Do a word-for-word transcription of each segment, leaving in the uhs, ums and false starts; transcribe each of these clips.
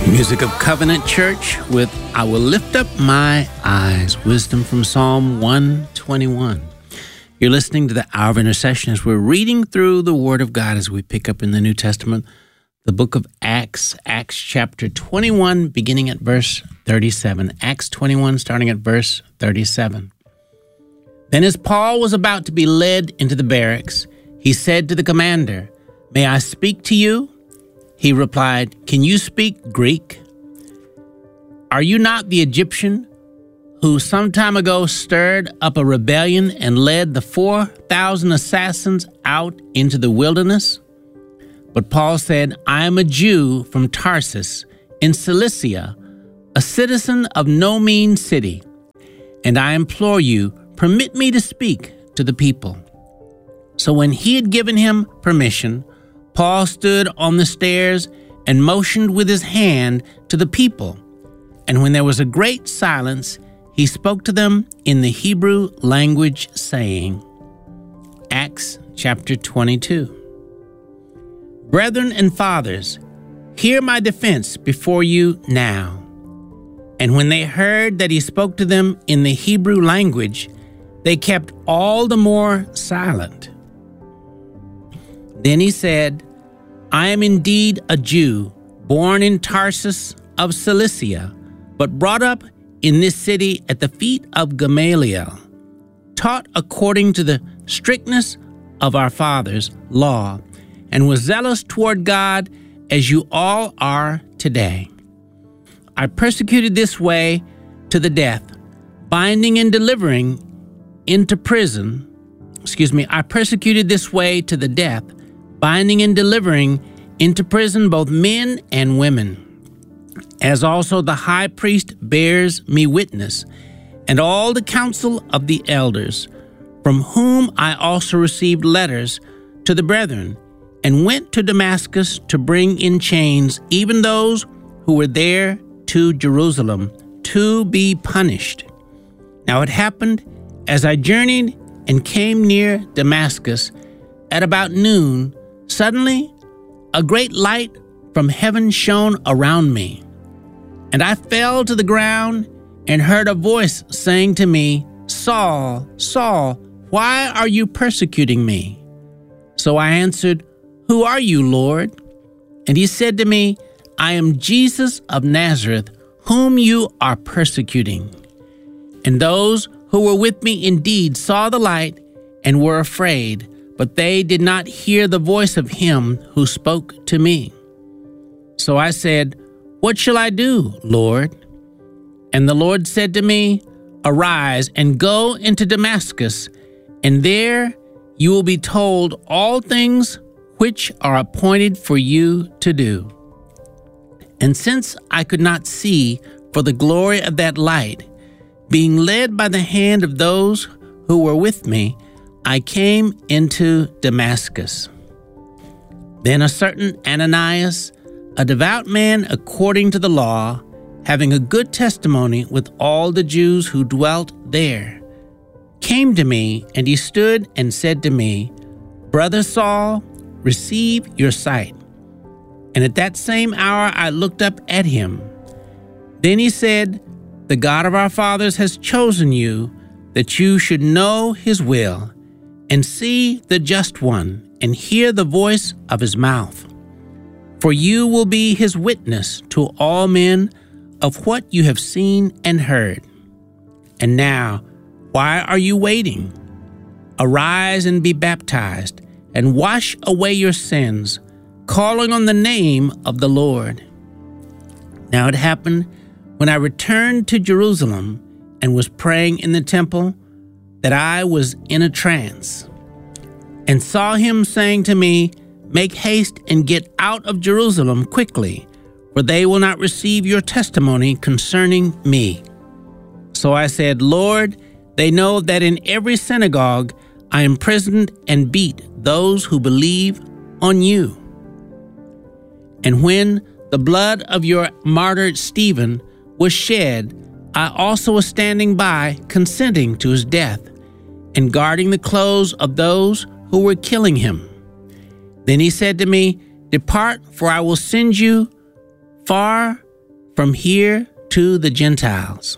Music of Covenant Church with I Will Lift Up My Eyes, wisdom from Psalm one twenty-one. You're listening to the Hour of Intercession as we're reading through the Word of God as we pick up in the New Testament, the book of Acts, Acts chapter twenty-one, beginning at verse thirty-seven. Acts twenty-one, starting at verse thirty-seven. Then as Paul was about to be led into the barracks, he said to the commander, "May I speak to you?" He replied, "Can you speak Greek? Are you not the Egyptian who some time ago stirred up a rebellion and led the four thousand assassins out into the wilderness?" But Paul said, "I am a Jew from Tarsus in Cilicia, a citizen of no mean city, and I implore you, permit me to speak to the people." So when he had given him permission, Paul stood on the stairs and motioned with his hand to the people. And when there was a great silence, he spoke to them in the Hebrew language, saying, Acts chapter twenty-two. "Brethren and fathers, hear my defense before you now." And when they heard that he spoke to them in the Hebrew language, they kept all the more silent. Then he said, "I am indeed a Jew, born in Tarsus of Cilicia, but brought up in this city at the feet of Gamaliel, taught according to the strictness of our fathers' law, and was zealous toward God as you all are today. I persecuted this way to the death, binding and delivering into prison, excuse me, I persecuted this way to the death, binding and delivering into prison both men and women, as also the high priest bears me witness, and all the council of the elders, from whom I also received letters to the brethren, and went to Damascus to bring in chains even those who were there to Jerusalem to be punished. Now it happened, as I journeyed and came near Damascus, at about noon, suddenly a great light from heaven shone around me, and I fell to the ground and heard a voice saying to me, 'Saul, Saul, why are you persecuting me?' So I answered, 'Who are you, Lord?' And he said to me, 'I am Jesus of Nazareth, whom you are persecuting.' And those who were with me indeed saw the light and were afraid, but they did not hear the voice of him who spoke to me. So I said, 'What shall I do, Lord?' And the Lord said to me, 'Arise and go into Damascus, and there you will be told all things which are appointed for you to do.' And since I could not see for the glory of that light, being led by the hand of those who were with me, I came into Damascus. Then a certain Ananias, a devout man according to the law, having a good testimony with all the Jews who dwelt there, came to me, and he stood and said to me, 'Brother Saul, receive your sight.' And at that same hour I looked up at him. Then he said, 'The God of our fathers has chosen you, that you should know his will, and see the just one, and hear the voice of his mouth. For you will be his witness to all men of what you have seen and heard. And now, why are you waiting? Arise and be baptized, and wash away your sins, calling on the name of the Lord.' Now it happened, when I returned to Jerusalem and was praying in the temple, that I was in a trance, and saw him saying to me, 'Make haste and get out of Jerusalem quickly, for they will not receive your testimony concerning me.' So I said, 'Lord, they know that in every synagogue I imprisoned and beat those who believe on you. And when the blood of your martyr Stephen was shed, I also was standing by, consenting to his death, and guarding the clothes of those who were killing him. Then he said to me, 'Depart, for I will send you far from here to the Gentiles."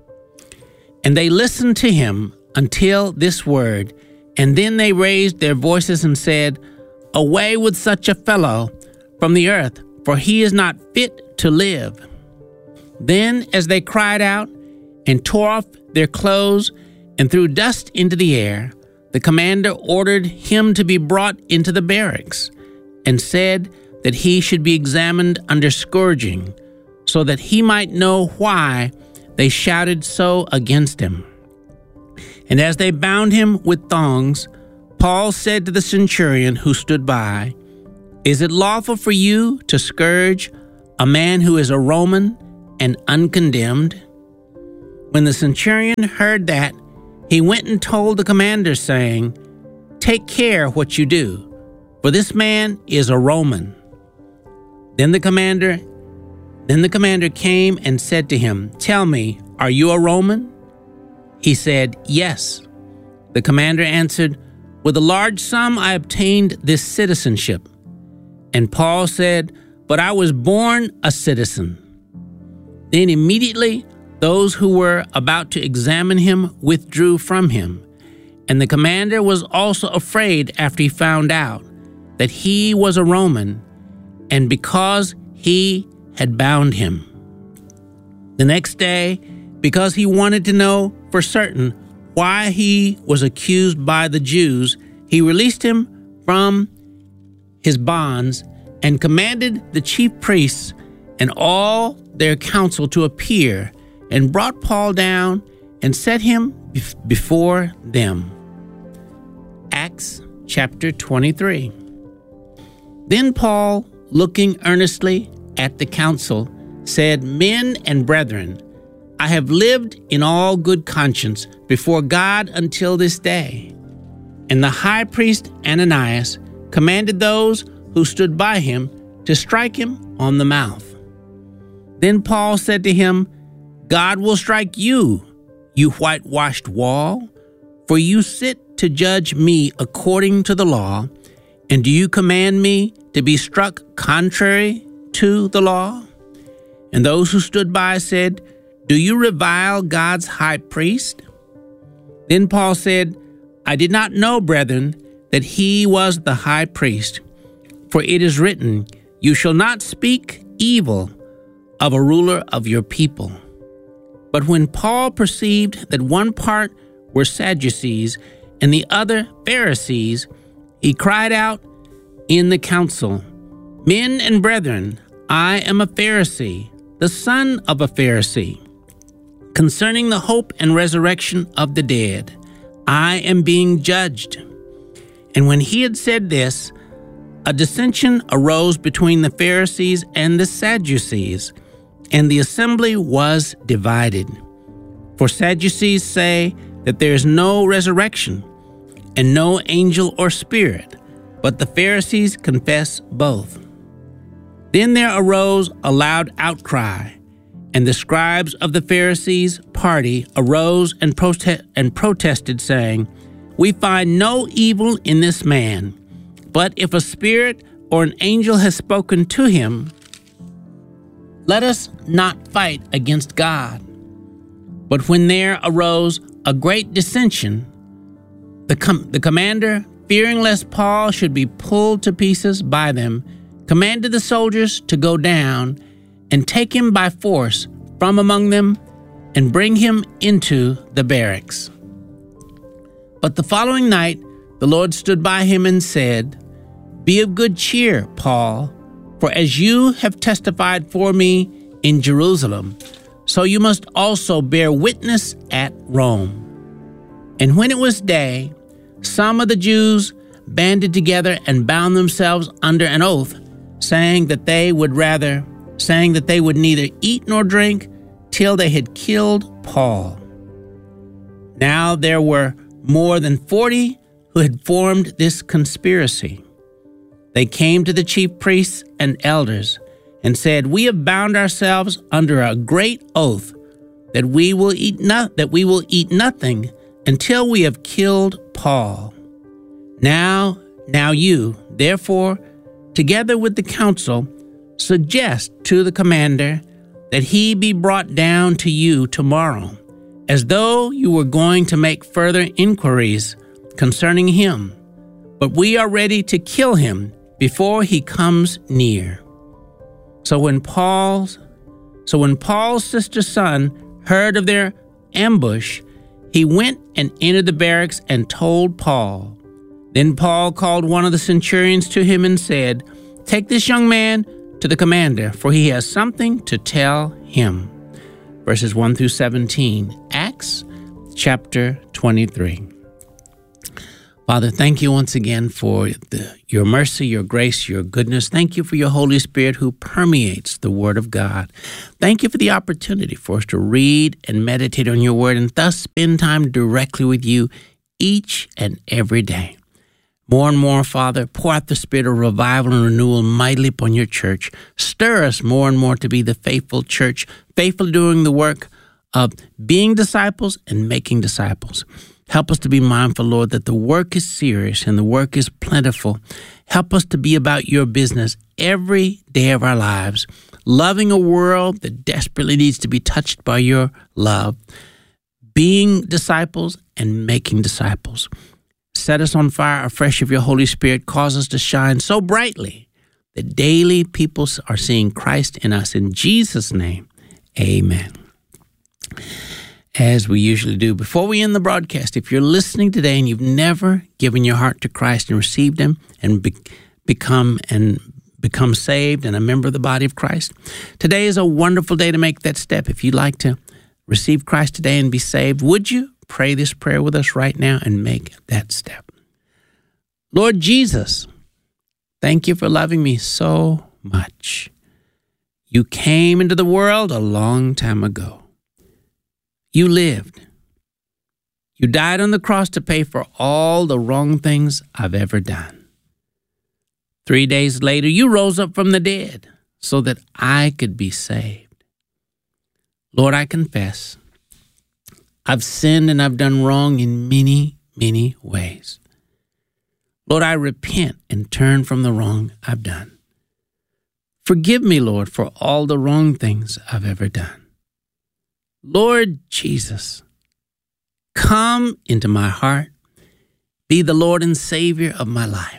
And they listened to him until this word, and then they raised their voices and said, "Away with such a fellow from the earth, for he is not fit to live." Then, as they cried out and tore off their clothes and threw dust into the air, the commander ordered him to be brought into the barracks and said that he should be examined under scourging, so that he might know why they shouted so against him. And as they bound him with thongs, Paul said to the centurion who stood by, "Is it lawful for you to scourge a man who is a Roman and uncondemned?" When the centurion heard that, he went and told the commander, saying, "Take care what you do, for this man is a Roman." Then the commander Then the commander came and said to him, "Tell me, are you a Roman?" He said, "Yes." The commander answered, "With a large sum I obtained this citizenship." And Paul said, "But I was born a citizen." Then immediately those who were about to examine him withdrew from him. And the commander was also afraid after he found out that he was a Roman, and because he had bound him. The next day, because he wanted to know for certain why he was accused by the Jews, he released him from his bonds and commanded the chief priests and all their council to appear, and brought Paul down and set him before them. Acts chapter twenty-three. Then Paul, looking earnestly at the council, said, "Men and brethren, I have lived in all good conscience before God until this day." And the high priest Ananias commanded those who stood by him to strike him on the mouth. Then Paul said to him, "God will strike you, you whitewashed wall, for you sit to judge me according to the law, and do you command me to be struck contrary to the law?" And those who stood by said, "Do you revile God's high priest?" Then Paul said, "I did not know, brethren, that he was the high priest. For it is written, you shall not speak evil of a ruler of your people." But when Paul perceived that one part were Sadducees and the other Pharisees, he cried out in the council, "Men and brethren, I am a Pharisee, the son of a Pharisee. Concerning the hope and resurrection of the dead, I am being judged." And when he had said this, a dissension arose between the Pharisees and the Sadducees, and the assembly was divided. For Sadducees say that there is no resurrection, and no angel or spirit, but the Pharisees confess both. Then there arose a loud outcry, and the scribes of the Pharisees' party arose and, prote- and protested, saying, "We find no evil in this man, but if a spirit or an angel has spoken to him, let us not fight against God." But when there arose a great dissension, the, com- the commander, fearing lest Paul should be pulled to pieces by them, commanded the soldiers to go down and take him by force from among them and bring him into the barracks. But the following night the Lord stood by him and said, "Be of good cheer, Paul, for as you have testified for me in Jerusalem, so you must also bear witness at Rome." And when it was day, some of the Jews banded together and bound themselves under an oath, saying that they would rather, saying that they would neither eat nor drink till they had killed Paul. Now there were more than forty who had formed this conspiracy. They came to the chief priests and elders and said, "We have bound ourselves under a great oath that we will eat no- that we will eat nothing until we have killed Paul. Now, now you, therefore, together with the council, suggest to the commander that he be brought down to you tomorrow, as though you were going to make further inquiries concerning him. But we are ready to kill him before he comes near. So when Paul's, so when Paul's sister's son heard of their ambush, he went and entered the barracks and told Paul. Then Paul called one of the centurions to him and said, "Take this young man to the commander, for he has something to tell him." Verses one through seventeen, Acts chapter twenty-three. Father, thank you once again for the, your mercy, your grace, your goodness. Thank you for your Holy Spirit who permeates the Word of God. Thank you for the opportunity for us to read and meditate on your Word and thus spend time directly with you each and every day. More and more, Father, pour out the spirit of revival and renewal mightily upon your church. Stir us more and more to be the faithful church, faithful doing the work of being disciples and making disciples. Help us to be mindful, Lord, that the work is serious and the work is plentiful. Help us to be about your business every day of our lives, loving a world that desperately needs to be touched by your love, being disciples and making disciples. Set us on fire afresh of your Holy Spirit. Cause us to shine so brightly that daily people are seeing Christ in us. In Jesus' name, amen. As we usually do, before we end the broadcast, if you're listening today and you've never given your heart to Christ and received him and be- become and become saved and a member of the body of Christ, today is a wonderful day to make that step. If you'd like to receive Christ today and be saved, would you pray this prayer with us right now and make that step? Lord Jesus, thank you for loving me so much. You came into the world a long time ago. You lived. You died on the cross to pay for all the wrong things I've ever done. Three days later, you rose up from the dead so that I could be saved. Lord, I confess, I've sinned and I've done wrong in many, many ways. Lord, I repent and turn from the wrong I've done. Forgive me, Lord, for all the wrong things I've ever done. Lord Jesus, come into my heart. Be the Lord and Savior of my life.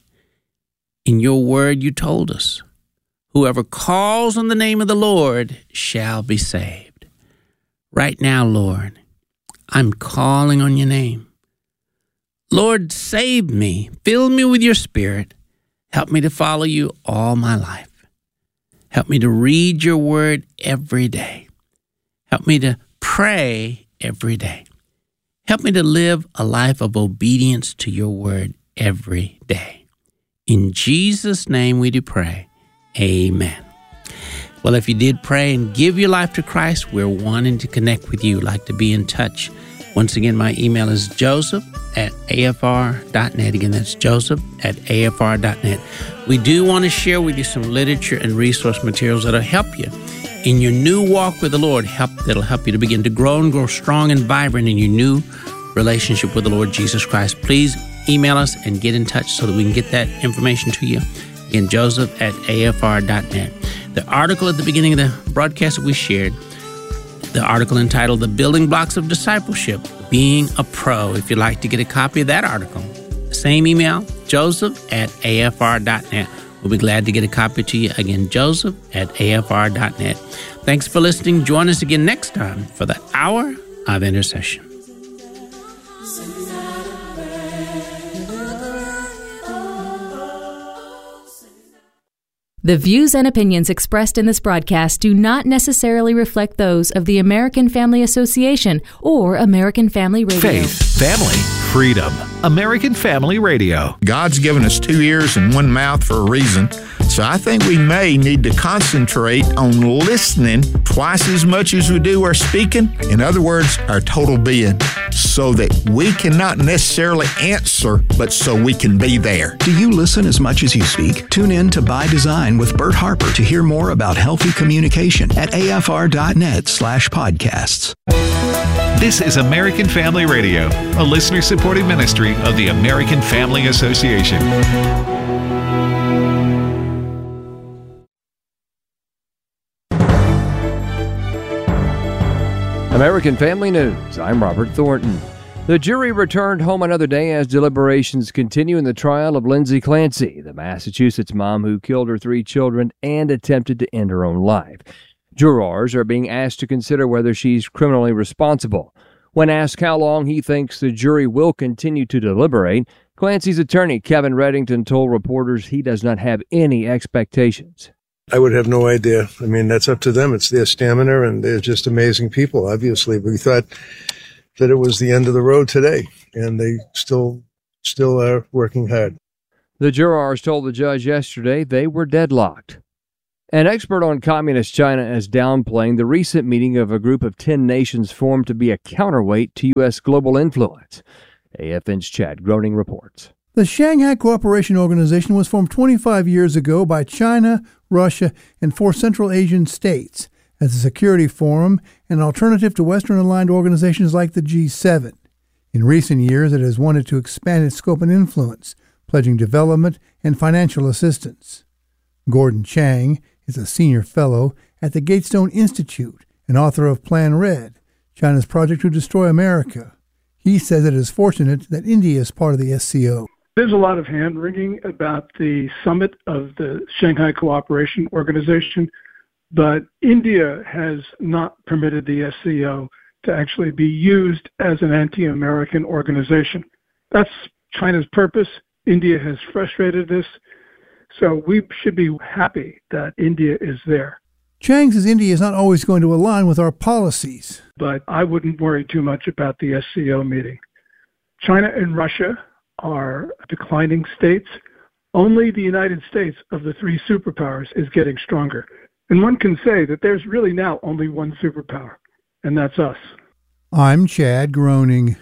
In your word, you told us, whoever calls on the name of the Lord shall be saved. Right now, Lord, I'm calling on your name. Lord, save me. Fill me with your Spirit. Help me to follow you all my life. Help me to read your word every day. Help me to pray every day. Help me to live a life of obedience to your word every day. In Jesus' name we do pray. Amen. Well, if you did pray and give your life to Christ, we're wanting to connect with you, like to be in touch. Once again, my email is joseph at a f r dot net. Again, that's joseph at a f r dot net. We do want to share with you some literature and resource materials that'll help you in your new walk with the Lord, help that'll help you to begin to grow and grow strong and vibrant in your new relationship with the Lord Jesus Christ. Please email us and get in touch so that we can get that information to you. Again, joseph at a f r dot net. The article at the beginning of the broadcast that we shared, the article entitled The Building Blocks of Discipleship, Being a Pro. If you'd like to get a copy of that article, same email, joseph at a f r dot net. We'll be glad to get a copy to you. Again, joseph at a f r dot net. Thanks for listening. Join us again next time for the Hour of Intercession. The views and opinions expressed in this broadcast do not necessarily reflect those of the American Family Association or American Family Radio. Faith, family, freedom. American Family Radio. God's given us two ears and one mouth for a reason. So I think we may need to concentrate on listening twice as much as we do our speaking. In other words, our total being, so that we can not necessarily answer, but so we can be there. Do you listen as much as you speak? Tune in to By Design with Bert Harper to hear more about healthy communication at a f r dot net slash podcasts. This is American Family Radio, a listener-supported ministry of the American Family Association. American Family News, I'm Robert Thornton. The jury returned home another day as deliberations continue in the trial of Lindsay Clancy, the Massachusetts mom who killed her three children and attempted to end her own life. Jurors are being asked to consider whether she's criminally responsible. When asked how long he thinks the jury will continue to deliberate, Clancy's attorney, Kevin Reddington, told reporters he does not have any expectations. I would have no idea. I mean, that's up to them. It's their stamina, and they're just amazing people, obviously. We thought that it was the end of the road today, and they still still are working hard. The jurors told the judge yesterday they were deadlocked. An expert on communist China is downplaying the recent meeting of a group of ten nations formed to be a counterweight to U S global influence. A F N's Chad Groening reports. The Shanghai Cooperation Organization was formed twenty-five years ago by China, Russia, and four Central Asian states as a security forum and an alternative to Western-aligned organizations like the G seven. In recent years, it has wanted to expand its scope and influence, pledging development and financial assistance. Gordon Chang is a senior fellow at the Gatestone Institute and author of Plan Red, China's project to destroy America. He says it is fortunate that India is part of the S C O. There's a lot of hand-wringing about the summit of the Shanghai Cooperation Organization, but India has not permitted the S C O to actually be used as an anti-American organization. That's China's purpose. India has frustrated this, so we should be happy that India is there. Chang says India is not always going to align with our policies. But I wouldn't worry too much about the S C O meeting. China and Russia are declining states. Only the United States of the three superpowers is getting stronger. And one can say that there's really now only one superpower, and that's us. I'm Chad Groening.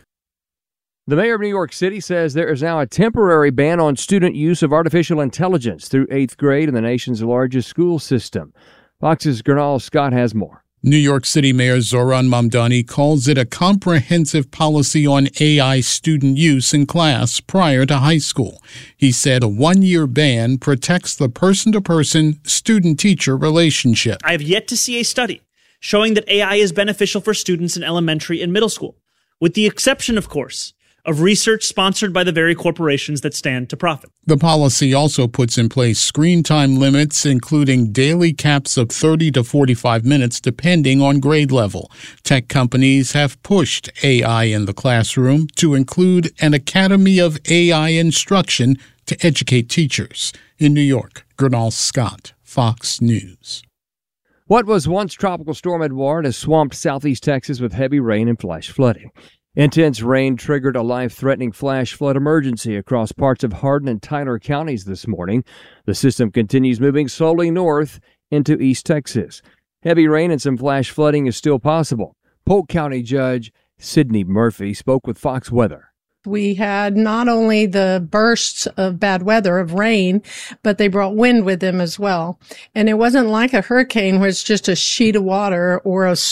The mayor of New York City says there is now a temporary ban on student use of artificial intelligence through eighth grade in the nation's largest school system. Fox's Gernal Scott has more. New York City Mayor Zohran Mamdani calls it a comprehensive policy on A I student use in class prior to high school. He said a one-year ban protects the person-to-person student-teacher relationship. I have yet to see a study showing that A I is beneficial for students in elementary and middle school, with the exception, of course, of research sponsored by the very corporations that stand to profit. The policy also puts in place screen time limits, including daily caps of thirty to forty-five minutes, depending on grade level. Tech companies have pushed A I in the classroom to include an Academy of A I Instruction to educate teachers. In New York, Gernal Scott, Fox News. What was once Tropical Storm Edouard has swamped southeast Texas with heavy rain and flash flooding. Intense rain triggered a life-threatening flash flood emergency across parts of Hardin and Tyler counties this morning. The system continues moving slowly north into East Texas. Heavy rain and some flash flooding is still possible. Polk County Judge Sidney Murphy spoke with Fox Weather. We had not only the bursts of bad weather, of rain, but they brought wind with them as well. And it wasn't like a hurricane where it's just a sheet of water or a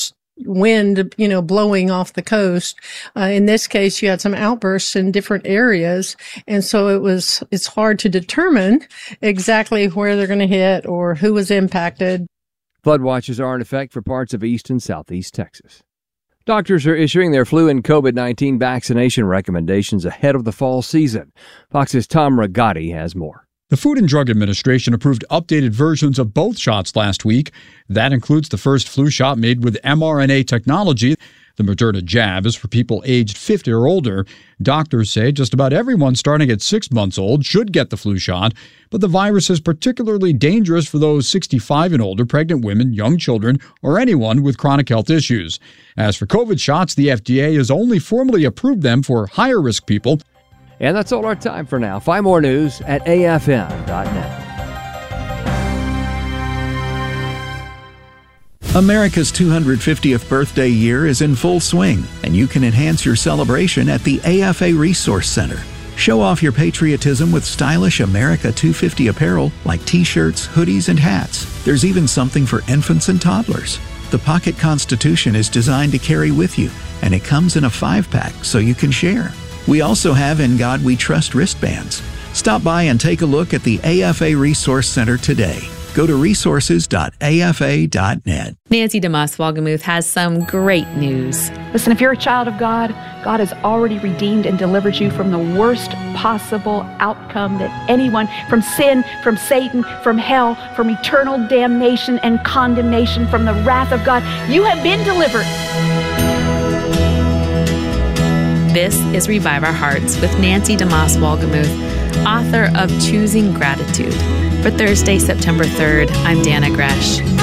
wind, you know, blowing off the coast. Uh, in this case, you had some outbursts in different areas. And so it was, it's hard to determine exactly where they're going to hit or who was impacted. Flood watches are in effect for parts of east and southeast Texas. Doctors are issuing their flu and COVID nineteen vaccination recommendations ahead of the fall season. Fox's Tom Rigotti has more. The Food and Drug Administration approved updated versions of both shots last week. That includes the first flu shot made with mRNA technology. The Moderna jab is for people aged fifty or older. Doctors say just about everyone starting at six months old should get the flu shot, but the virus is particularly dangerous for those sixty-five and older, pregnant women, young children, or anyone with chronic health issues. As for COVID shots, the F D A has only formally approved them for higher-risk people. And that's all our time for now. Find more news at A F M dot net. America's two hundred fiftieth birthday year is in full swing, and you can enhance your celebration at the A F A Resource Center. Show off your patriotism with stylish America two fifty apparel like t-shirts, hoodies, and hats. There's even something for infants and toddlers. The Pocket Constitution is designed to carry with you, and it comes in a five-pack so you can share. We also have In God We Trust wristbands. Stop by and take a look at the A F A Resource Center today. Go to resources dot a f a dot net. Nancy DeMoss Wolgemuth has some great news. Listen, if you're a child of God, God has already redeemed and delivered you from the worst possible outcome that anyone, from sin, from Satan, from hell, from eternal damnation and condemnation, from the wrath of God. You have been delivered. This is Revive Our Hearts with Nancy DeMoss Wolgemuth, author of Choosing Gratitude. For Thursday, September third, I'm Dana Gresh.